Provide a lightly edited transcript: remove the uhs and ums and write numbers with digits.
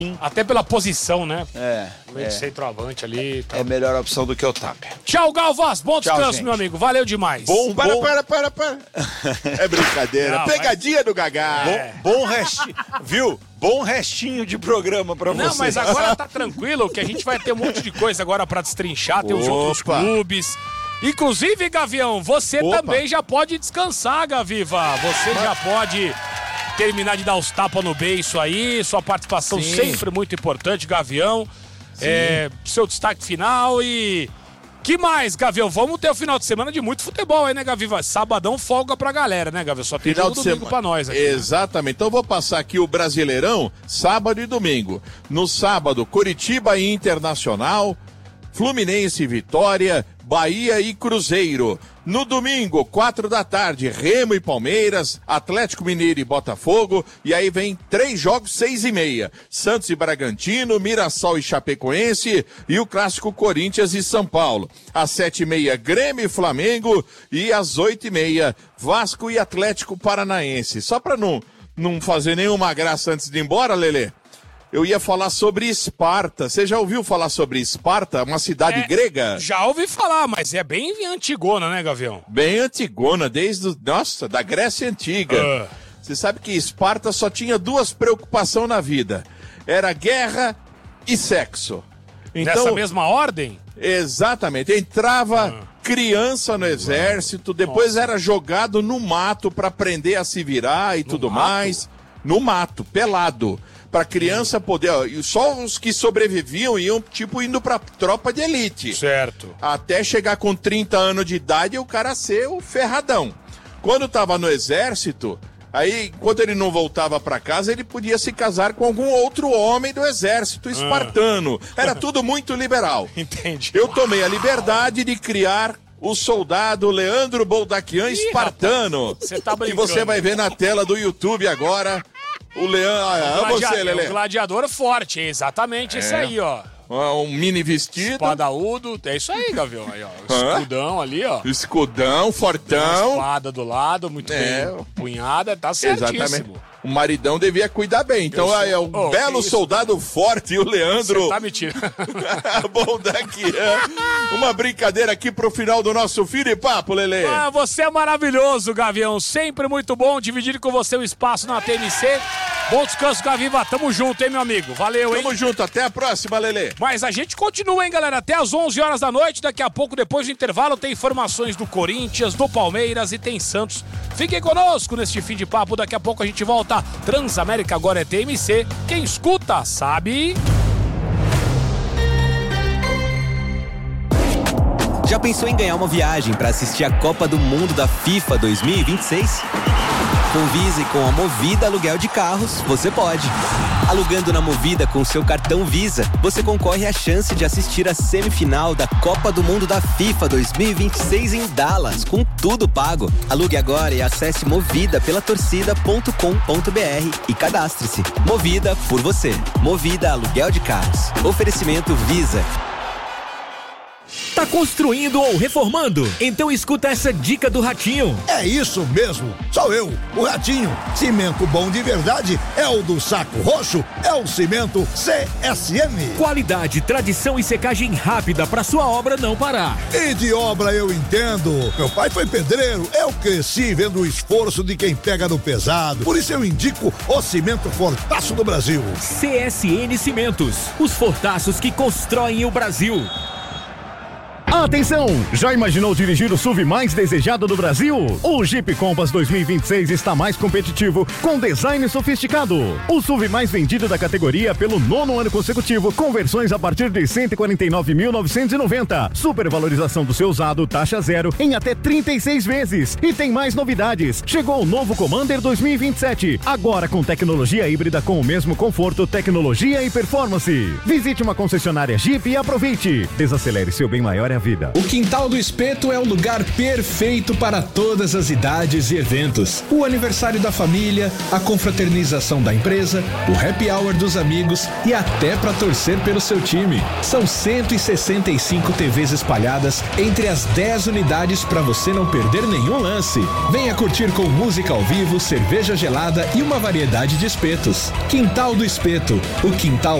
Até pela posição, né? Meio de centroavante ali. É melhor opção do que o Tapia. Tchau, Galvas. Bom descanso, gente. meu amigo. Valeu demais. Para. É brincadeira. Não, Pegadinha do Gagá. Bom restinho, viu? Bom restinho de programa pra você. Não, mas agora tá tranquilo, que a gente vai ter um monte de coisa agora pra destrinchar, tem os outros clubes. Inclusive, Gavião, você também já pode descansar, Gaviva. Você já pode terminar de dar os tapas no beiço aí. Sua participação sempre muito importante, Gavião. Seu destaque final e... Que mais, Gavião? Vamos ter o final de semana de muito futebol aí, né, Gaviva? Sabadão folga pra galera, né, Gavião? Só tem Final jogo de domingo pra nós aqui. Exatamente. Então eu vou passar aqui o Brasileirão, sábado e domingo. No sábado, Coritiba e Internacional, Fluminense e Vitória, Bahia e Cruzeiro. No domingo, 4 da tarde, Remo e Palmeiras, Atlético Mineiro e Botafogo. E aí vem 3 jogos, 6h30. Santos e Bragantino, Mirassol e Chapecoense e o clássico Corinthians e São Paulo. Às 7h30, Grêmio e Flamengo e às 8h30, Vasco e Atlético Paranaense. Só pra não fazer nenhuma graça antes de ir embora, Lelê, eu ia falar sobre Esparta. Você já ouviu falar sobre Esparta, uma cidade grega? Já ouvi falar, mas é bem antigona, né, Gavião? Bem antigona, da Grécia Antiga. Você sabe que Esparta só tinha 2 preocupações na vida. Era guerra e sexo. Então, nessa mesma ordem? Exatamente. Entrava criança no exército, depois era jogado no mato para aprender a se virar e tudo mais. No mato, pelado. Pra criança poder... E só os que sobreviviam iam, indo pra tropa de elite. Certo. Até chegar com 30 anos de idade e o cara ser o ferradão. Quando tava no exército, aí, enquanto ele não voltava pra casa, ele podia se casar com algum outro homem do exército espartano. Era tudo muito liberal. Entendi. Eu tomei a liberdade de criar o soldado Leandro Boldaquian espartano. Você tá brincando. Que você vai ver na tela do YouTube agora. O Leandro, você, Lelê. O gladiador forte, exatamente esse aí, ó. Um mini vestido. Espadaúdo, é isso aí, Gavião. Aí, ó. Escudão ali, ó. Escudão, fortão. Espada do lado, muito bem punhada, tá certíssimo. Exatamente. O maridão devia cuidar bem. Então, é um belo soldado forte, o Leandro. Você tá mentindo. Bom daqui. Uma brincadeira aqui pro final do nosso Fio de Papo, Lelê. Você é maravilhoso, Gavião. Sempre muito bom dividir com você o espaço na TMC. Bom descanso, Gaviva. Tamo junto, hein, meu amigo? Valeu, hein? Tamo junto. Até a próxima, Lelê. Mas a gente continua, hein, galera? Até às 11 horas da noite. Daqui a pouco, depois do intervalo, tem informações do Corinthians, do Palmeiras e tem Santos. Fiquem conosco neste Fim de Papo. Daqui a pouco a gente volta. Transamérica agora é TMC. Quem escuta, sabe... Já pensou em ganhar uma viagem para assistir a Copa do Mundo da FIFA 2026? Com Visa e com a Movida Aluguel de Carros, você pode. Alugando na Movida com seu cartão Visa, você concorre à chance de assistir a semifinal da Copa do Mundo da FIFA 2026 em Dallas, com tudo pago. Alugue agora e acesse movida pela torcida.com.br e cadastre-se. Movida por você. Movida Aluguel de Carros. Oferecimento Visa. Tá construindo ou reformando? Então escuta essa dica do Ratinho. É isso mesmo, sou eu, o Ratinho. Cimento bom de verdade é o do Saco Roxo, é o cimento CSM. Qualidade, tradição e secagem rápida pra sua obra não parar. E de obra eu entendo. Meu pai foi pedreiro, eu cresci vendo o esforço de quem pega no pesado. Por isso eu indico o cimento Fortaço do Brasil. CSN Cimentos, os fortaços que constroem o Brasil. Atenção! Já imaginou dirigir o SUV mais desejado do Brasil? O Jeep Compass 2026 está mais competitivo, com design sofisticado. O SUV mais vendido da categoria pelo 9º ano consecutivo, com versões a partir de R$ 149.990. Supervalorização do seu usado, taxa zero, em até 36 vezes. E tem mais novidades. Chegou o novo Commander 2027, agora com tecnologia híbrida com o mesmo conforto, tecnologia e performance. Visite uma concessionária Jeep e aproveite. Desacelere, seu bem maior é vida. O Quintal do Espeto é o lugar perfeito para todas as idades e eventos. O aniversário da família, a confraternização da empresa, o happy hour dos amigos e até para torcer pelo seu time. São 165 TVs espalhadas entre as 10 unidades para você não perder nenhum lance. Venha curtir com música ao vivo, cerveja gelada e uma variedade de espetos. Quintal do Espeto, o quintal